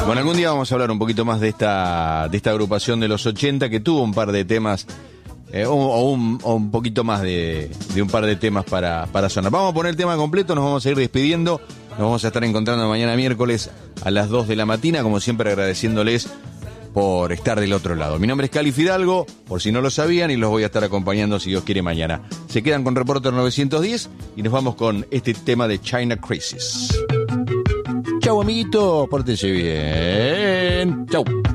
Bueno, algún día vamos a hablar un poquito más de esta agrupación de los 80 que tuvo un par de temas, o un poquito más de un par de temas para sonar. Vamos a poner el tema completo, nos vamos a ir despidiendo, nos vamos a estar encontrando mañana miércoles a las 2 de la mañana, como siempre agradeciéndoles por estar del otro lado. Mi nombre es Cali Fidalgo, por si no lo sabían, y los voy a estar acompañando si Dios quiere mañana. Se quedan con Reporter 910 y nos vamos con este tema de China Crisis. Chau, amiguito, pórtense bien. Chau.